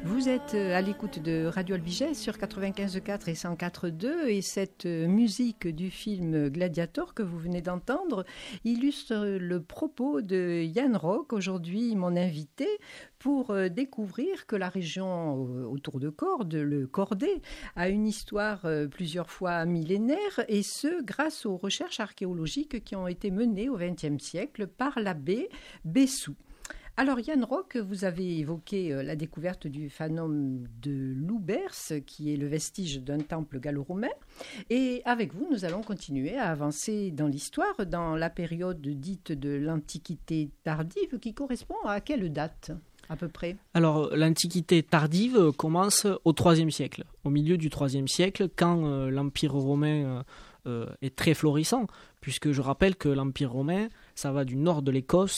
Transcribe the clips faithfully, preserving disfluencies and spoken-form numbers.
Vous êtes à l'écoute de Radio Albigès sur quatre-vingt-quinze virgule quatre et cent quatre virgule deux et cette musique du film Gladiator que vous venez d'entendre illustre le propos de Yann Roch, aujourd'hui mon invité, pour découvrir que la région autour de Cordes, le Cordet, a une histoire plusieurs fois millénaire et ce grâce aux recherches archéologiques qui ont été menées au vingtième siècle par l'abbé Bessou. Alors Yann Roch, vous avez évoqué la découverte du fanum de Loubers, qui est le vestige d'un temple gallo-romain. Et avec vous, nous allons continuer à avancer dans l'histoire, dans la période dite de l'Antiquité tardive, qui correspond à quelle date à peu près ? Alors l'Antiquité tardive commence au troisième siècle, au milieu du troisième siècle, quand euh, l'Empire romain euh, est très florissant, puisque je rappelle que l'Empire romain, ça va du nord de l'Écosse,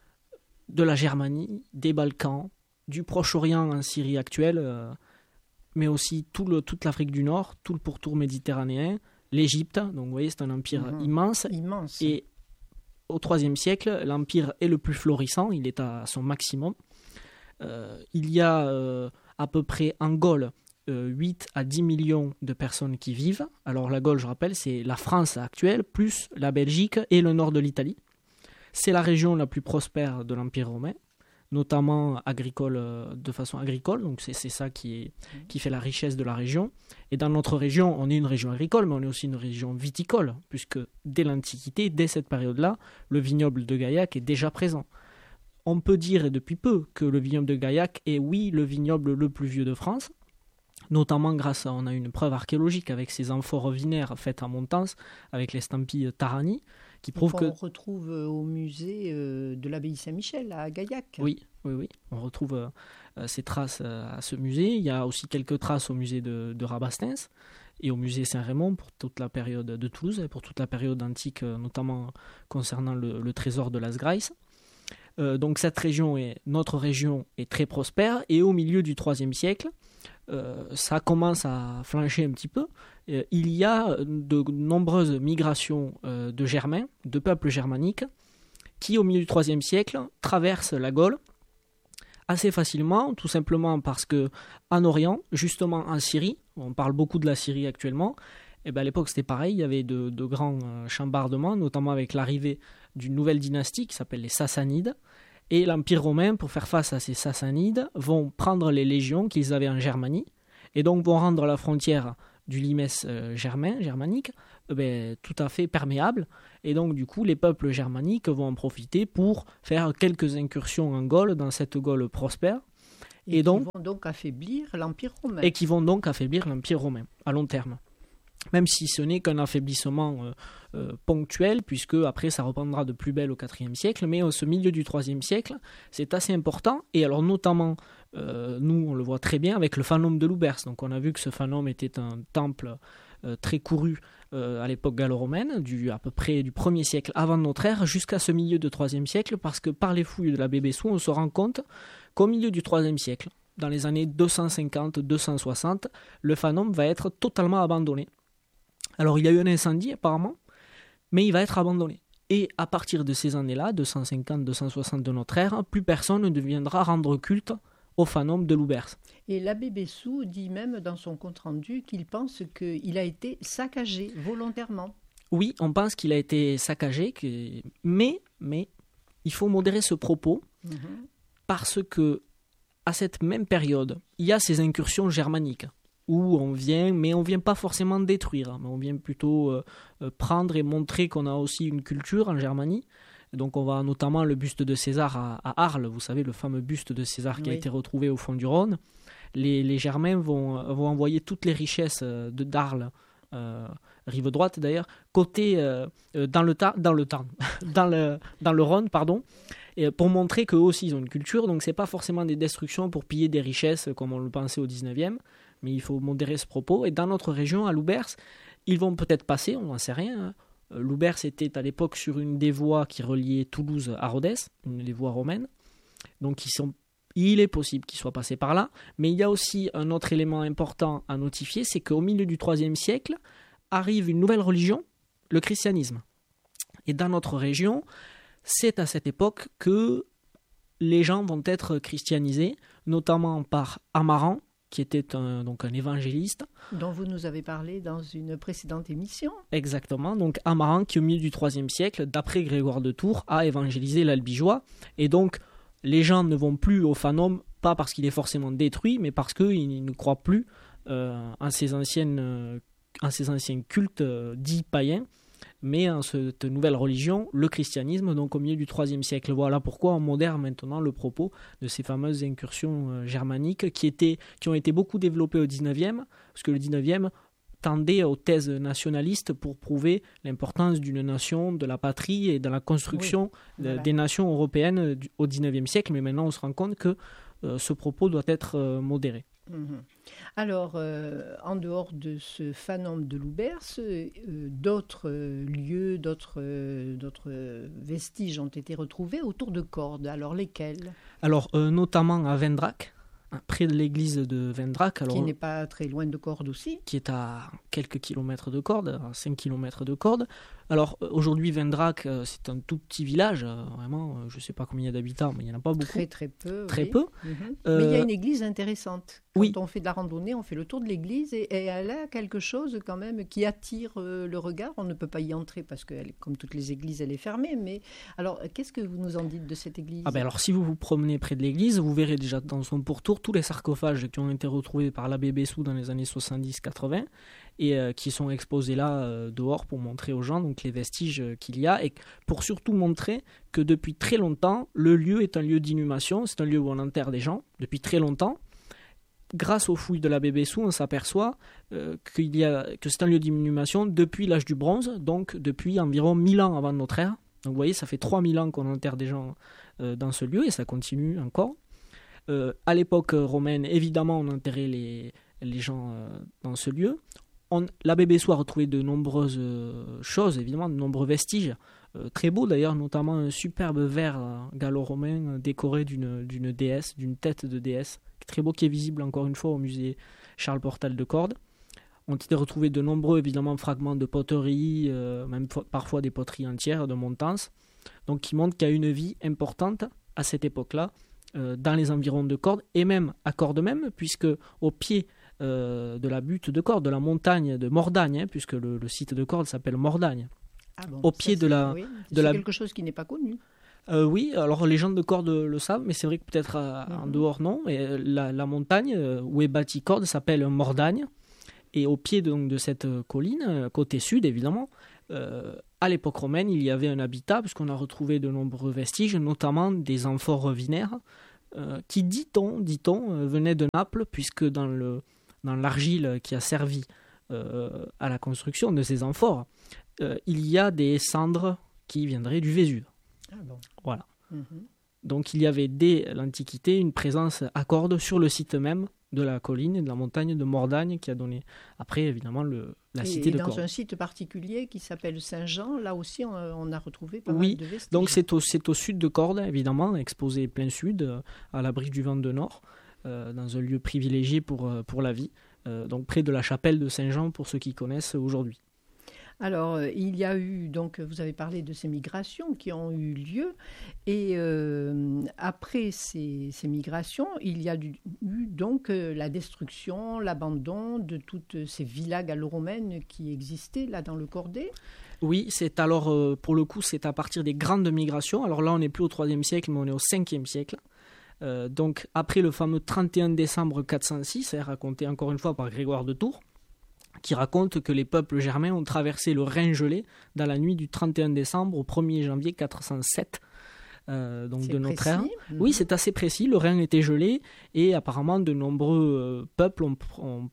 de la Germanie, des Balkans, du Proche-Orient en Syrie actuelle, euh, mais aussi tout le, toute l'Afrique du Nord, tout le pourtour méditerranéen, l'Égypte. Donc vous voyez, c'est un empire mmh. immense. immense. Et au troisième siècle, l'empire est le plus florissant, il est à son maximum. Euh, il y a euh, à peu près en Gaule euh, huit à dix millions de personnes qui vivent. Alors la Gaule, je rappelle, c'est la France actuelle, plus la Belgique et le nord de l'Italie. C'est la région la plus prospère de l'Empire romain, notamment agricole, de façon agricole, donc c'est, c'est ça qui, est, qui fait la richesse de la région. Et dans notre région, on est une région agricole, mais on est aussi une région viticole, puisque dès l'Antiquité, dès cette période-là, le vignoble de Gaillac est déjà présent. On peut dire, et depuis peu, que le vignoble de Gaillac est, oui, le vignoble le plus vieux de France, notamment grâce à, on a une preuve archéologique avec ces amphores vinaires faites en Montance, avec l'estampille Tarani, qui prouve que... On retrouve au musée de l'abbaye Saint-Michel à Gaillac. Oui, oui, oui. On retrouve euh, ces traces euh, à ce musée. Il y a aussi quelques traces au musée de, de Rabastens et au musée Saint-Raymond pour toute la période de Toulouse et pour toute la période antique, euh, notamment concernant le, le trésor de Las Grailles. Euh, donc cette région, est, notre région est très prospère et au milieu du troisième siècle, euh, ça commence à flancher un petit peu. Euh, il y a de nombreuses migrations euh, de Germains, de peuples germaniques, qui au milieu du troisième siècle traversent la Gaule assez facilement, tout simplement parce que en Orient, justement en Syrie, on parle beaucoup de la Syrie actuellement, et bien à l'époque c'était pareil, il y avait de, de grands euh, chambardements, notamment avec l'arrivée d'une nouvelle dynastie qui s'appelle les Sassanides. Et l'Empire romain, pour faire face à ces Sassanides, vont prendre les légions qu'ils avaient en Germanie et donc vont rendre la frontière du limès euh, germain, germanique euh, ben, tout à fait perméable. Et donc du coup, les peuples germaniques vont en profiter pour faire quelques incursions en Gaule, dans cette Gaule prospère. Et, et donc, qui vont donc affaiblir l'Empire romain. Et qui vont donc affaiblir l'Empire romain à long terme. Même si ce n'est qu'un affaiblissement euh, euh, ponctuel, puisque après ça reprendra de plus belle au quatrième siècle, mais au ce milieu du troisième siècle, c'est assez important, et alors notamment, euh, nous on le voit très bien avec le fanum de Loubers. Donc on a vu que ce fanum était un temple euh, très couru euh, à l'époque gallo-romaine, du, à peu près du premier siècle avant notre ère, jusqu'à ce milieu du troisième siècle, parce que par les fouilles de l'abbé Bessou, on se rend compte qu'au milieu du troisième siècle, dans les années deux cent cinquante à deux cent soixante, le fanum va être totalement abandonné. Alors il y a eu un incendie apparemment, mais il va être abandonné. Et à partir de ces années-là, deux cent cinquante à deux cent soixante de notre ère, plus personne ne viendra rendre culte au fanum de Loubers. Et l'abbé Bessou dit même dans son compte-rendu qu'il pense qu'il a été saccagé volontairement. Oui, on pense qu'il a été saccagé, que... mais, mais il faut modérer ce propos, mmh. parce que à cette même période, il y a ces incursions germaniques, où on vient, mais on ne vient pas forcément détruire, mais on vient plutôt euh, prendre et montrer qu'on a aussi une culture en Germanie. Et donc on va notamment le buste de César à, à Arles, vous savez, le fameux buste de César qui oui. a été retrouvé au fond du Rhône. Les, les Germains vont, vont envoyer toutes les richesses de d'Arles, euh, rive droite d'ailleurs, côté euh, dans le Tarn, dans le Tarn, dans le dans le Rhône, pardon, et pour montrer qu'eux aussi ils ont une culture. Donc c'est pas forcément des destructions pour piller des richesses comme on le pensait au dix-neuvième. Mais il faut modérer ce propos. Et dans notre région, à Loubers, ils vont peut-être passer, on n'en sait rien. Loubers était à l'époque sur une des voies qui reliait Toulouse à Rodez, une des voies romaines. Donc ils sont, il est possible qu'ils soient passés par là. Mais il y a aussi un autre élément important à notifier, c'est qu'au milieu du troisième siècle, arrive une nouvelle religion, le christianisme. Et dans notre région, c'est à cette époque que les gens vont être christianisés, notamment par Amaran, qui était un, donc un évangéliste. Dont vous nous avez parlé dans une précédente émission. Exactement, donc Amaran qui au milieu du troisième siècle, d'après Grégoire de Tours, a évangélisé l'Albigeois. Et donc les gens ne vont plus au Fanum, pas parce qu'il est forcément détruit, mais parce qu'ils ne croient plus euh, en, ces anciennes, euh, en ces anciens cultes euh, dits païens, mais en cette nouvelle religion, le christianisme, donc au milieu du troisième siècle. Voilà pourquoi on modère maintenant le propos de ces fameuses incursions euh, germaniques qui, étaient, qui ont été beaucoup développées au dix-neuvième, parce que le dix-neuvième tendait aux thèses nationalistes pour prouver l'importance d'une nation, de la patrie et de la construction oui, voilà. des nations européennes au dix-neuvième siècle. Mais maintenant, on se rend compte que euh, ce propos doit être euh, modéré. Mmh. Alors, euh, en dehors de ce Fanum de Loubers, euh, d'autres euh, lieux, d'autres, euh, d'autres vestiges ont été retrouvés autour de Cordes. Alors, lesquels ? Alors, euh, notamment à Vendrac, près de l'église de Vendrac. Alors, qui n'est pas très loin de Cordes aussi. Qui est à quelques kilomètres de Cordes, à cinq kilomètres de Cordes. Alors aujourd'hui, Vendrac, c'est un tout petit village, vraiment, je ne sais pas combien il y a d'habitants, mais il n'y en a pas beaucoup. Très très peu. Très oui. peu. Mm-hmm. Euh, mais il y a une église intéressante. Quand oui. on fait de la randonnée, on fait le tour de l'église et, et elle a quelque chose quand même qui attire euh, le regard. On ne peut pas y entrer parce que, elle, comme toutes les églises, elle est fermée. Mais alors, qu'est-ce que vous nous en dites de cette église ? Ah ben alors, si vous vous promenez près de l'église, vous verrez déjà dans son pourtour tous les sarcophages qui ont été retrouvés par l'abbé Bessou dans les années soixante-dix quatre-vingts et euh, qui sont exposés là euh, dehors pour montrer aux gens donc les vestiges euh, qu'il y a et pour surtout montrer que depuis très longtemps, le lieu est un lieu d'inhumation, c'est un lieu où on enterre des gens depuis très longtemps. Grâce aux fouilles de l'abbé Bessou, on s'aperçoit euh, qu'il y a, que c'est un lieu d'inhumation depuis l'âge du bronze, donc depuis environ mille ans avant notre ère. Donc vous voyez, ça fait trois mille ans qu'on enterre des gens euh, dans ce lieu et ça continue encore. Euh, à l'époque romaine, évidemment, on enterrait les, les gens euh, dans ce lieu. On, l'abbé Bessou a retrouvé de nombreuses euh, choses, évidemment, de nombreux vestiges, euh, très beaux d'ailleurs, notamment un superbe verre euh, gallo-romain euh, décoré d'une, d'une déesse, d'une tête de déesse, très beau, qui est visible encore une fois au musée Charles Portal de Cordes. On a retrouvé de nombreux, évidemment, fragments de poterie, euh, même f- parfois des poteries entières de Montance, donc qui montrent qu'il y a une vie importante à cette époque-là, euh, dans les environs de Cordes, et même à Cordes même, puisque au pied euh, de la butte de Cordes, de la montagne de Mordagne, hein, puisque le, le site de Cordes s'appelle Mordagne, ah bon, au pied ça, de la... Oui, de c'est la... quelque chose qui n'est pas connu. Euh, oui, alors les gens de Cordes le savent, mais c'est vrai que peut-être à, mmh. en dehors non. Et la, la montagne euh, où est bâtie Cordes s'appelle Mordagne. Et au pied donc, de cette colline, côté sud évidemment, euh, à l'époque romaine, il y avait un habitat, puisqu'on a retrouvé de nombreux vestiges, notamment des amphores vinaires, euh, qui, dit-on, dit-on euh, venaient de Naples, puisque dans, le, dans l'argile qui a servi euh, à la construction de ces amphores, euh, il y a des cendres qui viendraient du Vésuve. Ah bon. Voilà. Mm-hmm. Donc il y avait dès l'Antiquité une présence à Cordes sur le site même de la colline et de la montagne de Mordagne qui a donné après évidemment le, la et, cité et de dans Cordes. un site particulier qui s'appelle Saint-Jean, là aussi on, on a retrouvé pas oui, mal de vestiges. Donc c'est au, c'est au sud de Cordes évidemment, exposé plein sud, euh, à l'abri du vent de nord, euh, dans un lieu privilégié pour, euh, pour la vie, euh, donc près de la chapelle de Saint-Jean pour ceux qui connaissent aujourd'hui. Alors, euh, il y a eu, donc, vous avez parlé de ces migrations qui ont eu lieu, et euh, après ces, ces migrations, il y a eu donc euh, la destruction, l'abandon de toutes ces villas gallo-romaines qui existaient là dans le Cordet. Oui, c'est alors, euh, pour le coup, c'est à partir des grandes migrations. Alors là, on n'est plus au troisième siècle, mais on est au cinquième siècle. Euh, donc, après le fameux trente et un décembre quatre cent six, hein, raconté encore une fois par Grégoire de Tours, qui raconte que les peuples germains ont traversé le Rhin gelé dans la nuit du trente et un décembre au premier janvier quatre cent sept, euh, donc c'est de notre précis. ère. Mmh. Oui, c'est assez précis, le Rhin était gelé et apparemment de nombreux euh, peuples ont, ont,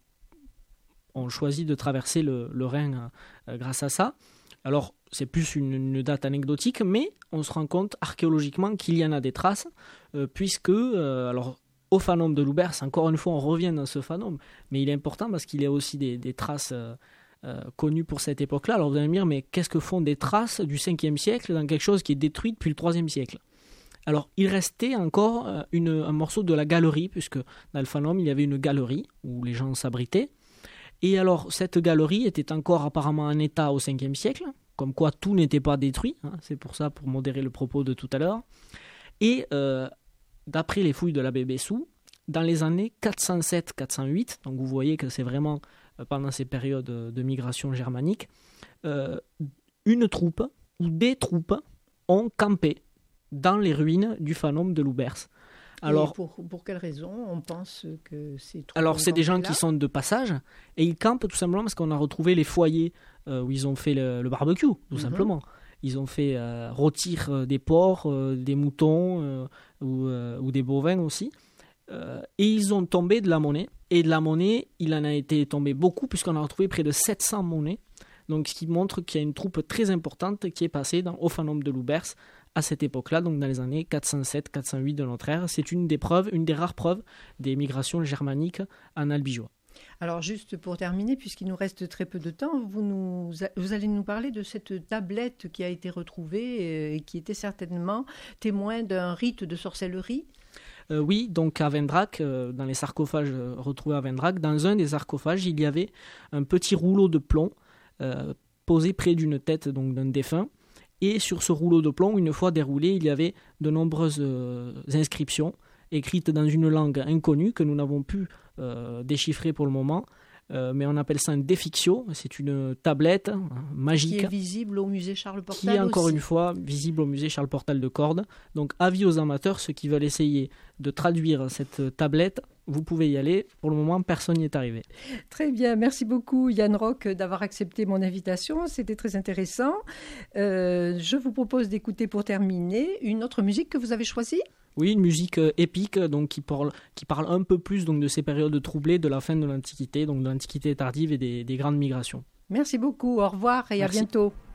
ont choisi de traverser le, le Rhin euh, grâce à ça. Alors, c'est plus une, une date anecdotique, mais on se rend compte archéologiquement qu'il y en a des traces, euh, puisque... Euh, alors, au Fanum de Loubers, encore une fois, on revient dans ce Fanum, mais il est important parce qu'il y a aussi des, des traces euh, euh, connues pour cette époque-là. Alors vous allez me dire, mais qu'est-ce que font des traces du cinquième siècle dans quelque chose qui est détruit depuis le troisième siècle ? Alors il restait encore euh, une, un morceau de la galerie, puisque dans le Fanum, il y avait une galerie où les gens s'abritaient. Et alors cette galerie était encore apparemment en état au cinquième siècle, comme quoi tout n'était pas détruit, hein, c'est pour ça, pour modérer le propos de tout à l'heure. Et... Euh, d'après les fouilles de l'abbé Bessou, dans les années quatre cent sept quatre cent huit, donc vous voyez que c'est vraiment euh, pendant ces périodes de migration germanique, euh, une troupe ou des troupes ont campé dans les ruines du fanum de Loubers. Alors, et pour, pour quelle raison on pense que c'est trop Alors, c'est des gens là qui sont de passage et ils campent tout simplement parce qu'on a retrouvé les foyers euh, où ils ont fait le, le barbecue, tout mm-hmm. simplement. Ils ont fait euh, rôtir euh, des porcs, euh, des moutons euh, ou, euh, ou des bovins aussi. Euh, et ils ont tombé de la monnaie. Et de la monnaie, il en a été tombé beaucoup puisqu'on a retrouvé près de sept cents monnaies. Donc, ce qui montre qu'il y a une troupe très importante qui est passée dans, au fanum de Loubers à cette époque-là, donc dans les années quatre cent sept quatre cent huit de notre ère. C'est une des preuves, une des rares preuves des migrations germaniques en Albigeois. Alors juste pour terminer, puisqu'il nous reste très peu de temps, vous, nous, vous allez nous parler de cette tablette qui a été retrouvée et qui était certainement témoin d'un rite de sorcellerie. Euh, oui, donc à Vendrac, euh, dans les sarcophages euh, retrouvés à Vendrac, dans un des sarcophages, il y avait un petit rouleau de plomb euh, posé près d'une tête donc, d'un défunt. Et sur ce rouleau de plomb, une fois déroulé, il y avait de nombreuses euh, inscriptions écrites dans une langue inconnue que nous n'avons pu euh, déchiffrer pour le moment. Euh, mais on appelle ça un défixio. C'est une tablette hein, magique. Qui est visible au musée Charles Portal. Qui est encore aussi. une fois visible au musée Charles Portal de Cordes. Donc avis aux amateurs, ceux qui veulent essayer de traduire cette tablette, vous pouvez y aller. Pour le moment, personne n'y est arrivé. Très bien. Merci beaucoup Yann Roch d'avoir accepté mon invitation. C'était très intéressant. Euh, je vous propose d'écouter pour terminer une autre musique que vous avez choisie. Oui, une musique euh, épique donc, qui, parle, qui parle un peu plus donc, de ces périodes troublées de la fin de l'Antiquité, donc de l'Antiquité tardive et des, des grandes migrations. Merci beaucoup. Au revoir et Merci. à bientôt.